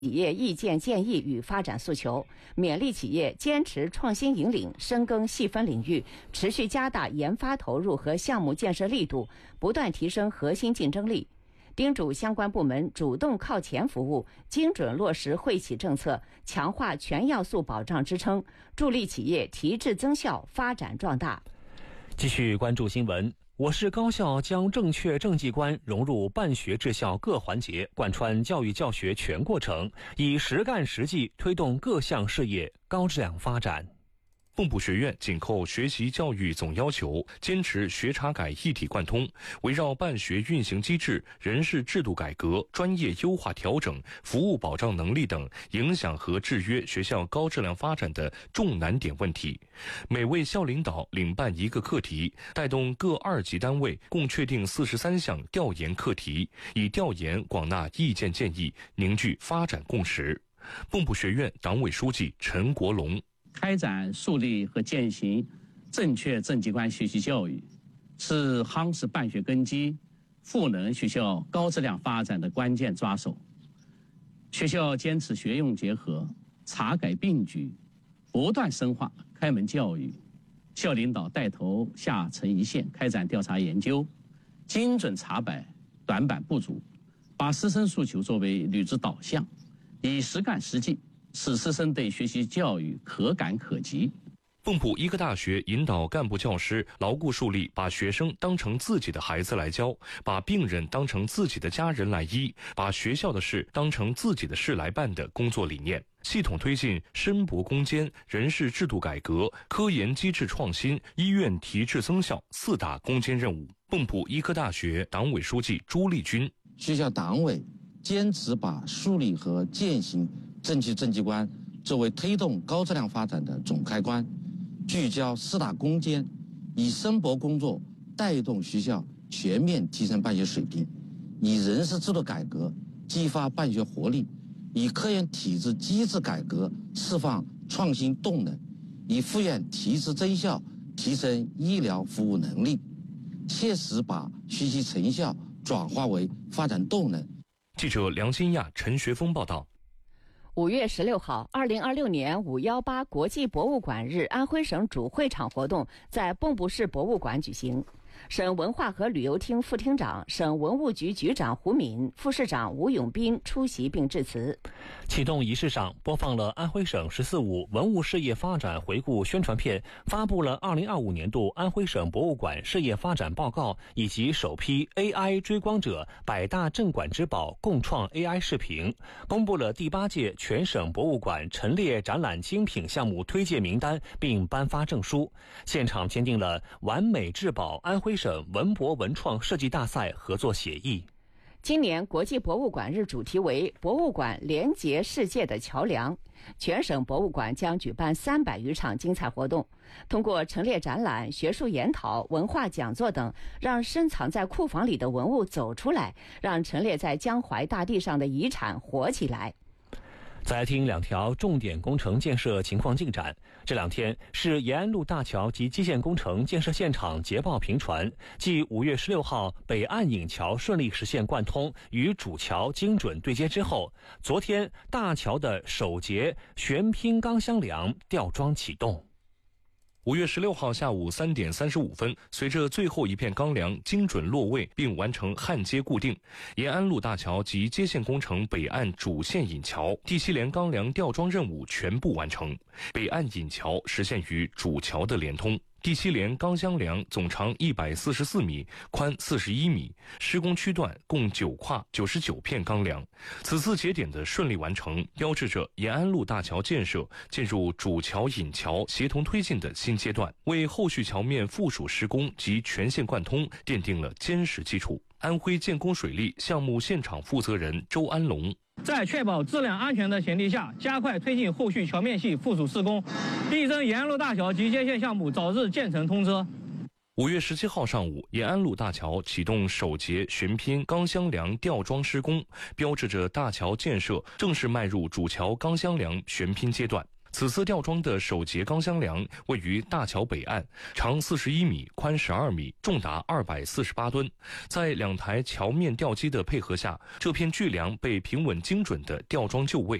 企业意见建议与发展诉求，勉励企业坚持创新引领，深耕细分领域，持续加大研发投入和项目建设力度，不断提升核心竞争力。叮嘱相关部门主动靠前服务，精准落实惠企政策，强化全要素保障支撑，助力企业提质增效，发展壮大。 继续关注新闻。我市高校将正确政绩观融入办学治校各环节，贯穿教育教学全过程，以实干实际推动各项事业高质量发展。 蚌埠学院紧扣学习教育总要求，坚持学查改一体贯通，围绕办学运行机制、人事制度改革、专业优化调整、服务保障能力等影响和制约学校高质量发展的重难点问题，每位校领导领办一个课题，带动各2级单位共确定43项调研课题，以调研广纳意见建议，凝聚发展共识。蚌埠学院党委书记陈国龙。 开展树立和践行正确政绩观学习教育，是夯实办学根基、赋能学校高质量发展的关键抓手。学校坚持学用结合、查改并举，不断深化开门教育。校领导带头下沉一线，开展调查研究，精准查摆短板不足，把师生诉求作为履职导向，以实干实际使师生对学习教育可感可及。 蚌埠医科大学引导干部教师牢固树立把学生当成自己的孩子来教，把病人当成自己的家人来医，把学校的事当成自己的事来办的工作理念，系统推进申博攻坚、人事制度改革、科研机制创新、医院提质增效4大攻坚任务。蚌埠医科大学党委书记朱立军。 学校党委坚持把树立和践行正确政绩观作为推动高质量发展的总开关，聚焦4大攻坚，以申博工作带动学校全面提升办学水平，以人事制度改革激发办学活力，以科研体制机制改革释放创新动能，以赴院提质增效提升医疗服务能力，切实把学习成效转化为发展动能。 记者梁新亚、陈学峰报道。 5月16号，2026年518国际博物馆日安徽省主会场活动在蚌埠市博物馆举行。省文化和旅游厅副厅长、省文物局局长胡敏、副市长吴永斌出席并致辞。 启动仪式上播放了安徽省“14·5”文物事业发展回顾宣传片，发布了2025年度安徽省博物馆事业发展报告，以及首批 AI 追光者100大镇馆之宝共创 AI 视频，公布了第8届全省博物馆陈列展览精品项目推介名单，并颁发证书。现场签订了完美质保安徽省文博文创设计大赛合作协议。 今年国际博物馆日主题为博物馆连结世界的桥梁，全省博物馆将举办300余场精彩活动，通过陈列展览、学术研讨、文化讲座等，让深藏在库房里的文物走出来，让陈列在江淮大地上的遗产活起来。 再来听2条重点工程建设情况进展。这2天是延安路大桥及基建工程建设现场捷报频传，继5月16号北岸引桥顺利实现贯通，与主桥精准对接之后，昨天大桥的首节悬拼钢箱梁吊装启动。 5月16号下午3点35分，随着最后一片钢梁精准落位并完成焊接固定，延安路大桥及接线工程北岸主线引桥第7连钢梁吊装任务全部完成，北岸引桥实现与主桥的连通。第7连钢箱梁总长144米，宽41米，施工区段共9跨99片钢梁。此次节点的顺利完成，标志着延安路大桥建设进入主桥引桥协同推进的新阶段，为后续桥面附属施工及全线贯通奠定了坚实基础。安徽建工水利项目现场负责人周安龙。 在确保质量安全的前提下，加快推进后续桥面系附属施工，力争延安路大桥及接线项目早日建成通车。 5月17号上午，延安路大桥启动首节悬拼钢箱梁吊装施工，标志着大桥建设正式迈入主桥钢箱梁悬拼阶段。 此次吊装的首节钢箱梁位于大桥北岸，长41米，宽12米，重达248吨。在2台桥面吊机的配合下，这片巨梁被平稳精准地吊装就位。